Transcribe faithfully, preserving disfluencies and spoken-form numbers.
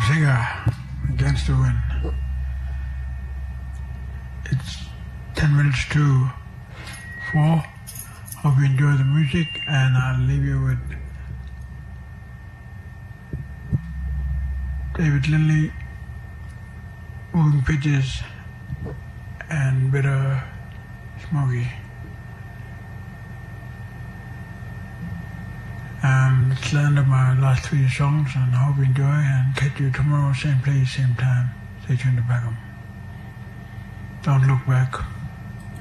Sega against the wind. It's ten minutes to four. Hope you enjoy the music, and I'll leave you with David Lindley, Moving Pictures, and Bitter Smoky. Um, it's the end of my last three songs, and I hope you enjoy, and catch you tomorrow, same place, same time. Stay tuned to Beckham. Don't look back.